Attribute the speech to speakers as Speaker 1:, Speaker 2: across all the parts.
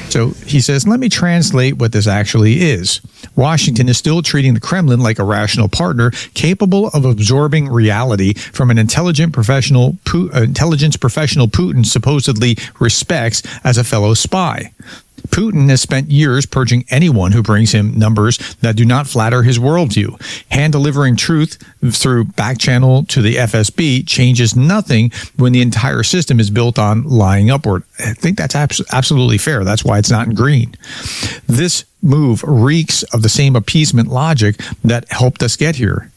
Speaker 1: So he says, let me translate what this actually is. Washington is still treating the Kremlin like a rational partner capable of absorbing reality from an intelligence professional Putin supposedly respects as a fellow spy. Putin has spent years purging anyone who brings him numbers that do not flatter his worldview. Hand-delivering truth through back-channel to the FSB changes nothing when the entire system is built on lying upward. I think that's absolutely fair. That's why it's not in green. This move reeks of the same appeasement logic that helped us get here.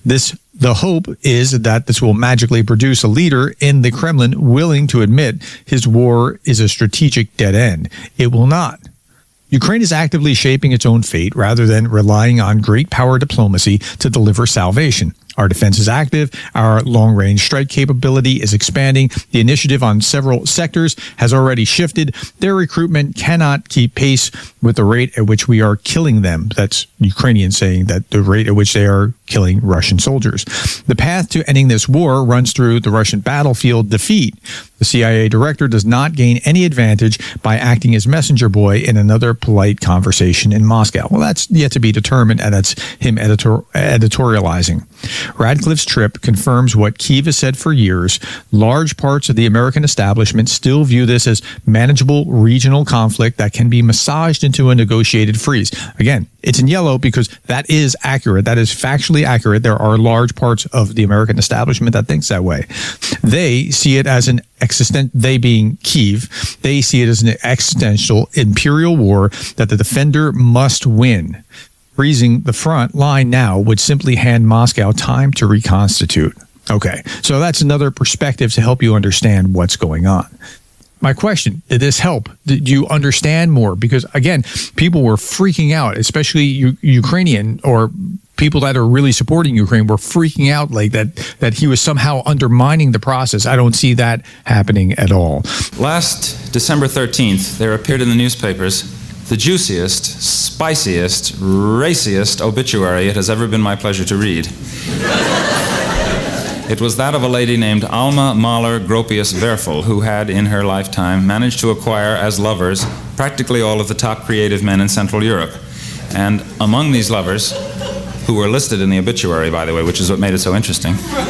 Speaker 1: The hope is that this will magically produce a leader in the Kremlin willing to admit his war is a strategic dead end. It will not. Ukraine is actively shaping its own fate rather than relying on great power diplomacy to deliver salvation. Our defense is active. Our long-range strike capability is expanding. The initiative on several sectors has already shifted. Their recruitment cannot keep pace with the rate at which we are killing them. That's Ukrainians saying that the rate at which they are killing Russian soldiers. The path to ending this war runs through the Russian battlefield defeat. The CIA director does not gain any advantage by acting as messenger boy in another polite conversation in Moscow. Well, that's yet to be determined, and that's him editorializing. Radcliffe's trip confirms what Kyiv has said for years. Large parts of the American establishment still view this as manageable regional conflict that can be massaged into a negotiated freeze. Again, it's in yellow because that is accurate. That is factually accurate. There are large parts of the American establishment that thinks that way. They see it as an they being Kyiv, they see it as an existential imperial war that the defender must win. Freezing the front line now would simply hand Moscow time to reconstitute. Okay, so that's another perspective to help you understand what's going on. My question, did this help? Did you understand more? Because, again, people were freaking out, especially Ukrainian or people that are really supporting Ukraine were freaking out like that he was somehow undermining the process. I don't see that happening at all.
Speaker 2: Last December 13th, there appeared in the newspapers the juiciest, spiciest, raciest obituary it has ever been my pleasure to read. It was that of a lady named Alma Mahler Gropius Werfel, who had, in her lifetime, managed to acquire as lovers practically all of the top creative men in Central Europe. And among these lovers, who were listed in the obituary, by the way, which is what made it so interesting,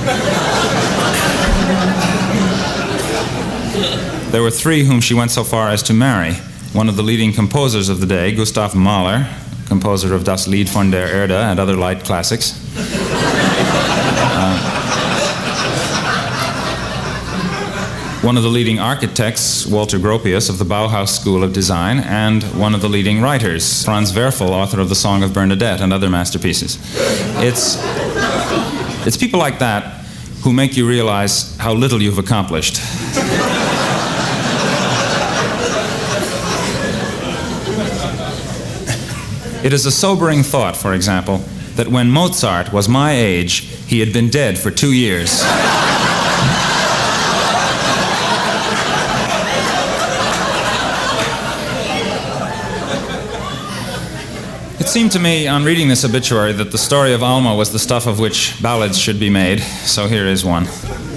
Speaker 2: there were three whom she went so far as to marry. One of the leading composers of the day, Gustav Mahler, composer of Das Lied von der Erde and other light classics. One of the leading architects, Walter Gropius, of the Bauhaus School of Design, and one of the leading writers, Franz Werfel, author of The Song of Bernadette and other masterpieces. It's people like that who make you realize how little you've accomplished. It is a sobering thought, for example, that when Mozart was my age, he had been dead for 2 years. It seemed to me, on reading this obituary, that the story of Alma was the stuff of which ballads should be made, so here is one.